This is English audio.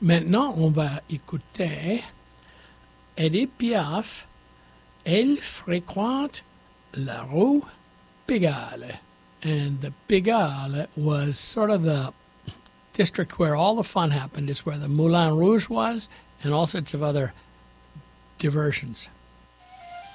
Maintenant, on va écouter Edith Piaf. Elle fréquente la rue Pigalle. And the Pigalle was sort of the district where all the fun happened. It's where the Moulin Rouge was and all sorts of other diversions.